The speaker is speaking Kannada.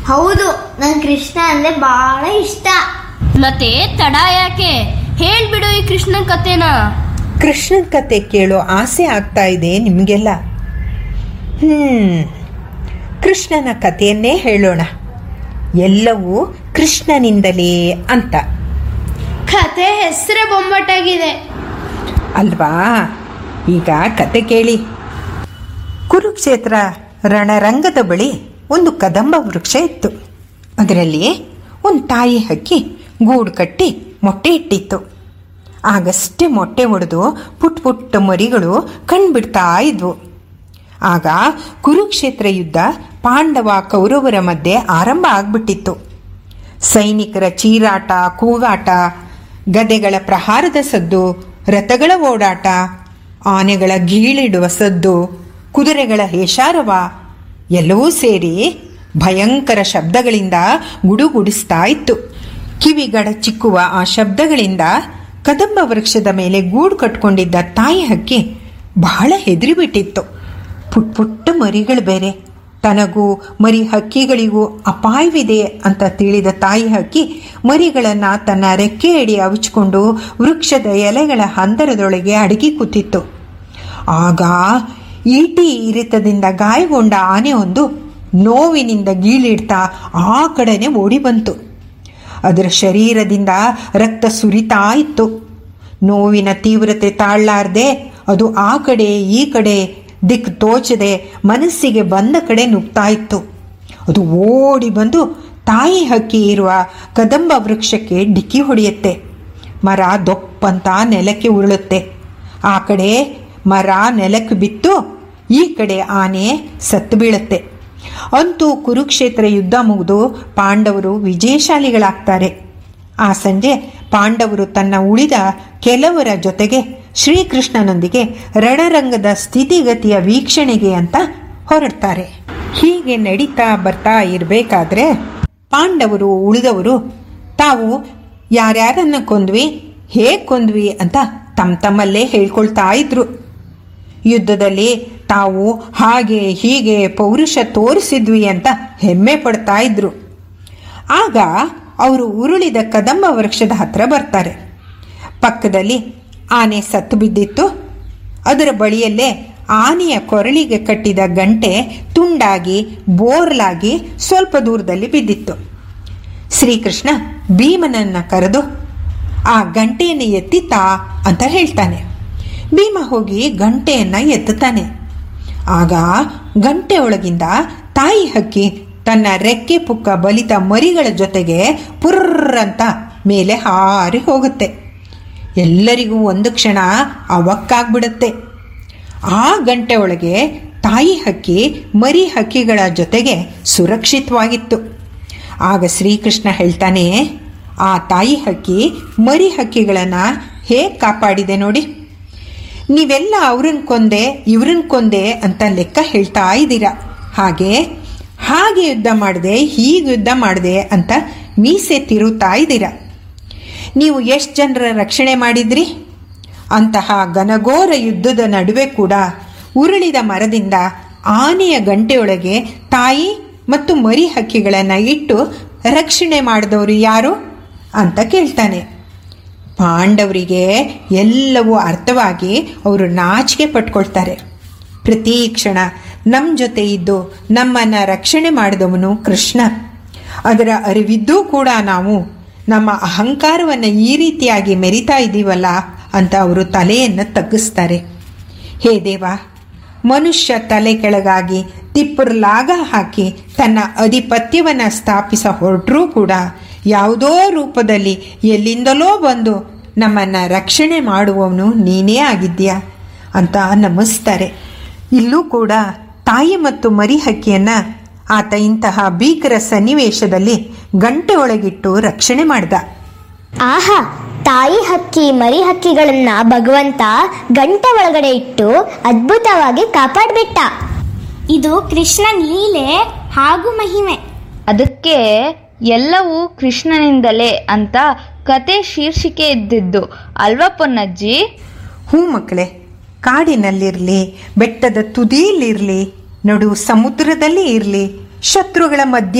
ಹೌದು, ನಂಗೆ ಕೃಷ್ಣ ಅಂದ್ರೆ ಬಹಳ ಇಷ್ಟ. ಮತ್ತೆ ತಡ ಯಾಕೆ, ಹೇಳ್ಬಿಡು ಈ ಕೃಷ್ಣನ್ ಕತೆನ. ಕೃಷ್ಣನ ಕತೆ ಕೇಳೋ ಆಸೆ ಆಗ್ತಾ ಇದೆ ನಿಮಗೆಲ್ಲ. ಕೃಷ್ಣನ ಕಥೆಯನ್ನೇ ಹೇಳೋಣ. ಎಲ್ಲವೂ ಕೃಷ್ಣನಿಂದಲೇ ಅಂತ. ಕತೆ ಹೆಸರೇ ಬೊಂಬಾಟಾಗಿದೆ ಅಲ್ವಾ? ಈಗ ಕತೆ ಕೇಳಿ. ಕುರುಕ್ಷೇತ್ರ ರಣರಂಗದ ಬಳಿ ಒಂದು ಕದಂಬ ವೃಕ್ಷ ಇತ್ತು. ಅದರಲ್ಲಿ ಒಂದು ತಾಯಿ ಹಕ್ಕಿ ಗೂಡು ಕಟ್ಟಿ ಮೊಟ್ಟೆ ಇಟ್ಟಿತ್ತು. ಆಗಷ್ಟೇ ಮೊಟ್ಟೆ ಒಡೆದು ಪುಟ್ಟ ಪುಟ್ಟ ಮರಿಗಳು ಕಣ್ಬಿಡ್ತಾ ಇದ್ವು. ಆಗ ಕುರುಕ್ಷೇತ್ರ ಯುದ್ಧ ಪಾಂಡವ ಕೌರವರ ಮಧ್ಯೆ ಆರಂಭ ಆಗ್ಬಿಟ್ಟಿತ್ತು. ಸೈನಿಕರ ಚೀರಾಟ, ಕೂಗಾಟ, ಗದೆಗಳ ಪ್ರಹಾರದ ಸದ್ದು, ರಥಗಳ ಓಡಾಟ, ಆನೆಗಳ ಗೀಳಿಡುವ ಸದ್ದು, ಕುದುರೆಗಳ ಹೇಷಾರವ ಎಲ್ಲವೂ ಸೇರಿ ಭಯಂಕರ ಶಬ್ದಗಳಿಂದ ಗುಡುಗುಡಿಸ್ತಾ ಇತ್ತು. ಕಿವಿಗಡ ಚಿಕ್ಕುವ ಆ ಶಬ್ದಗಳಿಂದ ಕದಂಬ ವೃಕ್ಷದ ಮೇಲೆ ಗೂಡು ಕಟ್ಕೊಂಡಿದ್ದ ತಾಯಿ ಹಕ್ಕಿ ಬಹಳ ಹೆದರಿಬಿಟ್ಟಿತ್ತು. ಪುಟ್ಟ ಪುಟ್ಟ ಮರಿಗಳು ಬೇರೆ. ತನಗೂ ಮರಿ ಹಕ್ಕಿಗಳಿಗೂ ಅಪಾಯವಿದೆ ಅಂತ ತಿಳಿದ ತಾಯಿ ಹಕ್ಕಿ ಮರಿಗಳನ್ನು ತನ್ನ ರೆಕ್ಕೆಯಡಿ ಅವಿಚಿಕೊಂಡು ವೃಕ್ಷದ ಎಲೆಗಳ ಹಂದರದೊಳಗೆ ಅಡಗಿ ಕೂತಿತ್ತು. ಆಗ ಈಟಿ ಇರಿತದಿಂದ ಗಾಯಗೊಂಡ ಆನೆಯೊಂದು ನೋವಿನಿಂದ ಗೀಳಿಡ್ತಾ ಆ ಕಡೆನೆ ಓಡಿ ಬಂತು. ಅದರ ಶರೀರದಿಂದ ರಕ್ತ ಸುರಿತಾ ಇತ್ತು. ನೋವಿನ ತೀವ್ರತೆ ತಾಳಲಾರದೆ ಅದು ಆ ಕಡೆ ಈ ಕಡೆ ದಿಕ್ಕು ತೋಚದೆ ಮನಸ್ಸಿಗೆ ಬಂದ ಕಡೆ ನುಗ್ತಾ ಇತ್ತು. ಅದು ಓಡಿ ಬಂದು ತಾಯಿ ಹಕ್ಕಿ ಇರುವ ಕದಂಬ ವೃಕ್ಷಕ್ಕೆ ಡಿಕ್ಕಿ ಹೊಡೆಯುತ್ತೆ. ಮರ ದೊಪ್ಪಂತ ನೆಲಕ್ಕೆ ಉರುಳುತ್ತೆ. ಆ ಕಡೆ ಮರ ನೆಲಕ್ಕೆ ಬಿತ್ತು, ಈ ಕಡೆ ಆನೆ ಸತ್ತು ಬೀಳುತ್ತೆ. ಅಂತೂ ಕುರುಕ್ಷೇತ್ರ ಯುದ್ಧ ಮುಗಿದು ಪಾಂಡವರು ವಿಜಯಶಾಲಿಗಳಾಗ್ತಾರೆ. ಆ ಸಂಜೆ ಪಾಂಡವರು ತನ್ನ ಉಳಿದ ಕೆಲವರ ಜೊತೆಗೆ ಶ್ರೀಕೃಷ್ಣನೊಂದಿಗೆ ರಣರಂಗದ ಸ್ಥಿತಿಗತಿಯ ವೀಕ್ಷಣೆಗೆ ಅಂತ ಹೊರಡ್ತಾರೆ. ಹೀಗೆ ನಡೀತಾ ಬರ್ತಾ ಇರಬೇಕಾದ್ರೆ ಪಾಂಡವರು ಉಳಿದವರು ತಾವು ಯಾರ್ಯಾರನ್ನ ಕೊಂದ್ವಿ, ಹೇಗೆ ಕೊಂದ್ವಿ ಅಂತ ತಮ್ಮಲ್ಲೇ ಹೇಳ್ಕೊಳ್ತಾ ಇದ್ರು. ಯುದ್ಧದಲ್ಲಿ ತಾವು ಹಾಗೆ ಹೀಗೆ ಪೌರುಷ ತೋರಿಸಿದ್ವಿ ಅಂತ ಹೆಮ್ಮೆ ಪಡ್ತಾ ಇದ್ರು. ಆಗ ಅವರು ಉರುಳಿದ ಕದಂಬ ವೃಕ್ಷದ ಹತ್ರ ಬರ್ತಾರೆ. ಪಕ್ಕದಲ್ಲಿ ಆನೆ ಸತ್ತು ಬಿದ್ದಿತ್ತು. ಅದರ ಬಳಿಯಲ್ಲೇ ಆನೆಯ ಕೊರಳಿಗೆ ಕಟ್ಟಿದ ಗಂಟೆ ತುಂಡಾಗಿ ಬೋರ್ಲಾಗಿ ಸ್ವಲ್ಪ ದೂರದಲ್ಲಿ ಬಿದ್ದಿತ್ತು. ಶ್ರೀಕೃಷ್ಣ ಭೀಮನನ್ನ ಕರೆದು ಆ ಗಂಟೆಯನ್ನು ಎತ್ತಿತಾ ಅಂತ ಹೇಳ್ತಾನೆ. ಭೀಮ ಹೋಗಿ ಗಂಟೆಯನ್ನು ಎತ್ತುತ್ತಾನೆ. ಆಗ ಗಂಟೆ ಒಳಗಿಂದ ತಾಯಿ ಹಕ್ಕಿ ತನ್ನ ರೆಕ್ಕೆ ಪುಕ್ಕ ಬಲಿತ ಮರಿಗಳ ಜೊತೆಗೆ ಪುರ್ರಂತ ಮೇಲೆ ಹಾರಿ ಹೋಗುತ್ತೆ. ಎಲ್ಲರಿಗೂ ಒಂದು ಕ್ಷಣ ಅವಕ್ಕಾಗ್ಬಿಡುತ್ತೆ. ಆ ಗಂಟೆ ಒಳಗೆ ತಾಯಿ ಹಕ್ಕಿ ಮರಿ ಹಕ್ಕಿಗಳ ಜೊತೆಗೆ ಸುರಕ್ಷಿತವಾಗಿತ್ತು. ಆಗ ಶ್ರೀಕೃಷ್ಣ ಹೇಳ್ತಾನೆ, ಆ ತಾಯಿ ಹಕ್ಕಿ ಮರಿ ಹಕ್ಕಿಗಳನ್ನು ಹೇಗೆ ಕಾಪಾಡಿದೆ ನೋಡಿ. ನೀವೆಲ್ಲ ಅವ್ರನ್ನ ಕೊಂದೆ ಇವ್ರನ್ನ ಕೊಂದೆ ಅಂತ ಲೆಕ್ಕ ಹೇಳ್ತಾ ಇದ್ದೀರಾ. ಹಾಗೆ ಯುದ್ಧ ಮಾಡಿದೆ, ಹೀಗೆ ಯುದ್ಧ ಮಾಡಿದೆ ಅಂತ ಮೀಸೆ ತಿರುತ್ತಾ ಇದ್ದೀರಾ. ನೀವು ಎಷ್ಟು ಜನರ ರಕ್ಷಣೆ ಮಾಡಿದ್ರಿ? ಅಂತಹ ಘನಘೋರ ಯುದ್ಧದ ನಡುವೆ ಕೂಡ ಉರುಳಿದ ಮರದಿಂದ ಆನೆಯ ಗಂಟೆಯೊಳಗೆ ತಾಯಿ ಮತ್ತು ಮರಿ ಹಕ್ಕಿಗಳನ್ನು ಇಟ್ಟು ರಕ್ಷಣೆ ಮಾಡಿದವರು ಯಾರು ಅಂತ ಕೇಳ್ತಾನೆ. ಪಾಂಡವರಿಗೆ ಎಲ್ಲವೂ ಅರ್ಥವಾಗಿ ಅವರು ನಾಚಿಕೆ ಪಟ್ಕೊಳ್ತಾರೆ. ಪ್ರತಿ ಕ್ಷಣ ನಮ್ಮ ಜೊತೆ ಇದ್ದು ನಮ್ಮನ್ನು ರಕ್ಷಣೆ ಮಾಡಿದವನು ಕೃಷ್ಣ. ಅದರ ಅರಿವಿದ್ದೂ ಕೂಡ ನಾವು ನಮ್ಮ ಅಹಂಕಾರವನ್ನು ಈ ರೀತಿಯಾಗಿ ಮೆರಿತಾ ಇದ್ದೀವಲ್ಲ ಅಂತ ಅವರು ತಲೆಯನ್ನು ತಗ್ಗಿಸ್ತಾರೆ. ಹೇ ದೇವ, ಮನುಷ್ಯ ತಲೆ ಕೆಳಗಾಗಿ ತಿಪ್ಪುರ್ಲಾಗ ಹಾಕಿ ತನ್ನ ಅಧಿಪತ್ಯವನ್ನು ಸ್ಥಾಪಿಸ ಹೊರಟರೂ ಕೂಡ ಯಾವುದೋ ರೂಪದಲ್ಲಿ ಎಲ್ಲಿಂದಲೋ ಬಂದು ನಮ್ಮನ್ನು ರಕ್ಷಣೆ ಮಾಡುವವನು ನೀನೇ ಆಗಿದ್ದೀಯಾ ಅಂತ ನಮಿಸ್ತಾರೆ. ಇಲ್ಲೂ ಕೂಡ ತಾಯಿ ಮತ್ತು ಮರಿ ಹಕ್ಕಿಯನ್ನು ಆತ ಇಂತಹ ಭೀಕರ ಸನ್ನಿವೇಶದಲ್ಲಿ ಗಂಟೆ ಒಳಗಿಟ್ಟು ರಕ್ಷಣೆ ಮಾಡ್ದ. ಆಹಾ, ತಾಯಿ ಹಕ್ಕಿ ಮರಿ ಹಕ್ಕಿಗಳನ್ನ ಭಗವಂತ ಗಂಟೆ ಒಳಗಡೆ ಇಟ್ಟು ಅದ್ಭುತವಾಗಿ ಕಾಪಾಡ್ಬಿಟ್ಟ. ಇದು ಕೃಷ್ಣನ್ ಲೀಲೆ ಹಾಗೂ ಮಹಿಮೆ. ಅದಕ್ಕೆ ಎಲ್ಲವೂ ಕೃಷ್ಣನಿಂದಲೇ ಅಂತ ಕತೆ ಶೀರ್ಷಿಕೆ ಇದ್ದಿದ್ದು ಅಲ್ವಾ ಪೊನ್ನಜ್ಜಿ? ಹೂ ಮಕ್ಕಳೇ, ಕಾಡಿನಲ್ಲಿರಲಿ, ಬೆಟ್ಟದ ತುದಿಯಲ್ಲಿರಲಿ, ನಡು ಸಮುದ್ರದಲ್ಲಿ ಇರಲಿ, ಶತ್ರುಗಳ ಮಧ್ಯೆ